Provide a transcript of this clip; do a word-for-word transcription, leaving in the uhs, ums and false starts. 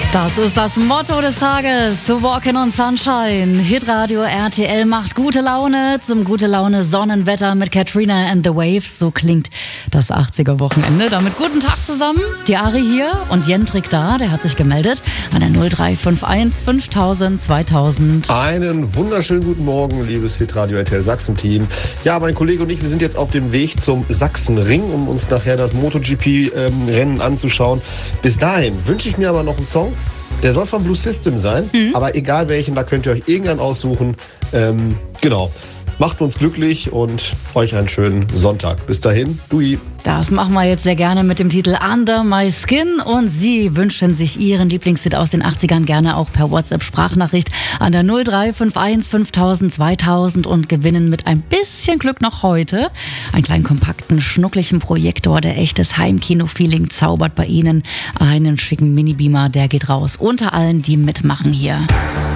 Das ist das Motto des Tages. Walking on Sunshine. Hitradio R T L macht gute Laune zum gute Laune Sonnenwetter mit Katrina and the Waves. So klingt das achtziger-Wochenende. Damit guten Tag zusammen. Die Ari hier und Jentrik da, der hat sich gemeldet an der null drei fünf eins fünftausend zweitausend. Einen wunderschönen guten Morgen, liebes Hitradio R T L Sachsen-Team. Ja, mein Kollege und ich, wir sind jetzt auf dem Weg zum Sachsenring, um uns nachher das MotoGP-Rennen ähm, anzuschauen. Bis dahin wünsche ich mir aber noch einen Song. Der soll von Blue System sein, mhm. aber egal welchen, da könnt ihr euch irgendeinen aussuchen. Ähm, genau. Macht uns glücklich und euch einen schönen Sonntag. Bis dahin, Dui. Das machen wir jetzt sehr gerne mit dem Titel Under My Skin. Und Sie wünschen sich Ihren Lieblingshit aus den achtzigern gerne auch per WhatsApp-Sprachnachricht an der null drei fünf eins fünftausend zweitausend und gewinnen mit ein bisschen Glück noch heute einen kleinen kompakten, schnucklichen Projektor, der echtes Heimkino-Feeling zaubert bei Ihnen. Einen schicken Mini-Beamer, der geht raus unter allen, die mitmachen hier.